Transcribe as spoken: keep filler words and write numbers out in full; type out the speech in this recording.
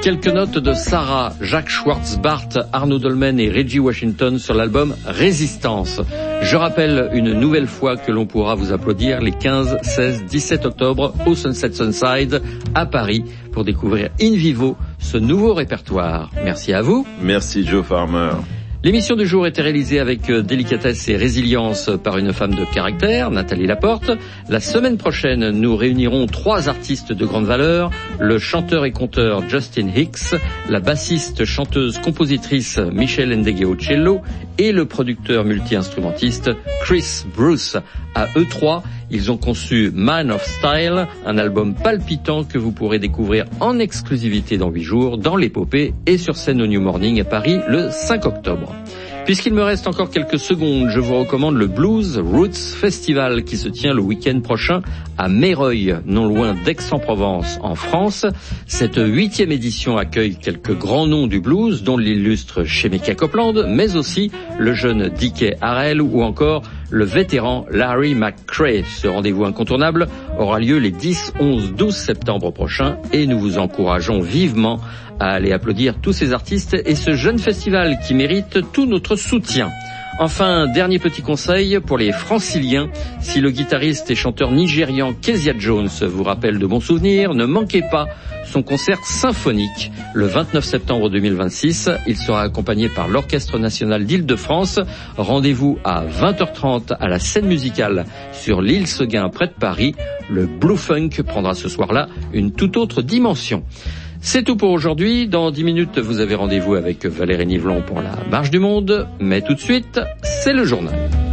Quelques notes de Sarah, Jacques Schwartzbart, Arnaud Dolmen et Reggie Washington sur l'album Résistance. Je rappelle une nouvelle fois que l'on pourra vous applaudir les quinze, seize, dix-sept octobre au Sunset Sunside à Paris pour découvrir in vivo ce nouveau répertoire. Merci à vous. Merci Joe Farmer. L'émission du jour était réalisée avec délicatesse et résilience par une femme de caractère, Nathalie Laporte. La semaine prochaine, nous réunirons trois artistes de grande valeur, le chanteur et conteur Justin Hicks, la bassiste, chanteuse, compositrice Michelle Ndegeocello et le producteur multi-instrumentiste Chris Bruce. À eux trois, ils ont conçu Man of Style, un album palpitant que vous pourrez découvrir en exclusivité dans huit jours dans l'épopée et sur scène au New Morning à Paris le cinq octobre. Puisqu'il me reste encore quelques secondes, je vous recommande le Blues Roots Festival qui se tient le week-end prochain à Meyreuil, non loin d'Aix-en-Provence, en France. Cette huitième édition accueille quelques grands noms du blues, dont l'illustre Shemekia Copeland, mais aussi le jeune Dickie Harrell ou encore le vétéran Larry McCray. Ce rendez-vous incontournable aura lieu les dix, onze, douze septembre prochains et nous vous encourageons vivement à aller applaudir tous ces artistes et ce jeune festival qui mérite tout notre soutien. Enfin, dernier petit conseil pour les franciliens. Si le guitariste et chanteur nigérian Kezia Jones vous rappelle de bons souvenirs, ne manquez pas son concert symphonique le vingt-neuf septembre deux mille vingt-six. Il sera accompagné par l'Orchestre national d'Île-de-France. Rendez-vous à vingt heures trente à la scène musicale sur l'île Seguin près de Paris. Le Blue Funk prendra ce soir-là une toute autre dimension. C'est tout pour aujourd'hui. Dans dix minutes, vous avez rendez-vous avec Valérie Nivelon pour la Marche du Monde. Mais tout de suite, c'est le journal.